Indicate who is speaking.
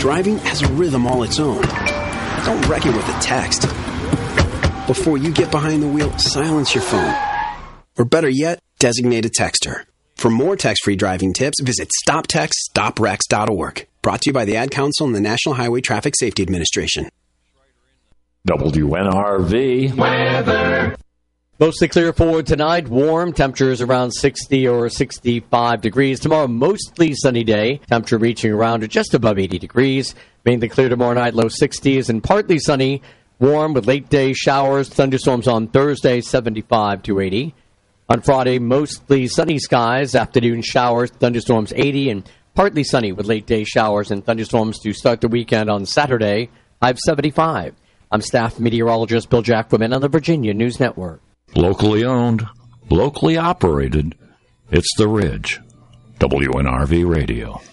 Speaker 1: Driving has a rhythm all its own. Don't wreck it with a text. Before you get behind the wheel, silence your phone. Or better yet, designate a texter. For more text-free driving tips, visit StopTextStopWrecks.org. Brought to you by the Ad Council and the National Highway Traffic Safety Administration.
Speaker 2: WNRV weather.
Speaker 3: Mostly clear for tonight. Warm. Temperatures around 60 or 65 degrees. Tomorrow, mostly sunny day. Temperature reaching around just above 80 degrees. Mainly clear tomorrow night, low 60s, and partly sunny. Warm with late day showers. Thunderstorms on Thursday, 75 to 80. On Friday, mostly sunny skies. Afternoon showers. Thunderstorms 80, and partly sunny with late day showers and thunderstorms to start the weekend on Saturday. High 75. I'm staff meteorologist Bill Jackman on the Virginia News Network.
Speaker 2: Locally owned, locally operated, it's The Ridge. WNRV Radio.